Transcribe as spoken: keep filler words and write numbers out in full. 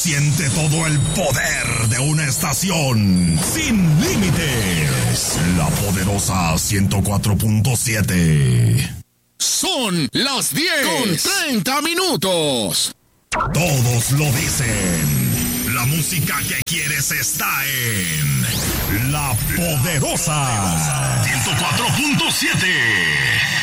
Siente todo el poder de una estación sin límites. La poderosa ciento cuatro punto siete. Son las diez con treinta minutos. Todos lo dicen. La música que quieres está en La Poderosa ciento cuatro punto siete.